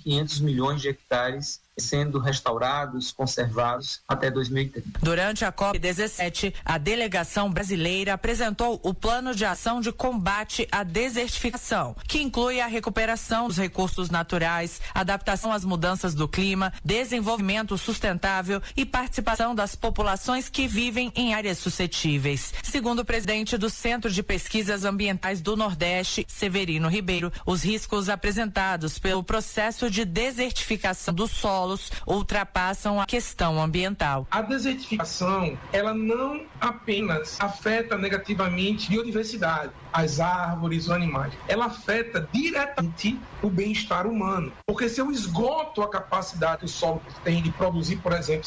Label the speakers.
Speaker 1: 500 milhões de hectares sendo restaurados, conservados até 2030.
Speaker 2: Durante a COP17, a delegação brasileira apresentou o Plano de Ação de Combate à Desertificação, que inclui a recuperação dos recursos naturais, adaptação às mudanças do clima, desenvolvimento sustentável e participação das populações que vivem em áreas suscetíveis. Segundo o presidente do Centro de Pesquisas Ambientais do Nordeste, Severino Ribeiro, os riscos apresentados pelo processo de desertificação do solo ultrapassam a questão ambiental.
Speaker 3: A desertificação, ela não apenas afeta negativamente a biodiversidade, as árvores, os animais. Ela afeta diretamente o bem-estar humano. Porque se eu esgoto a capacidade que o solo tem de produzir, por exemplo,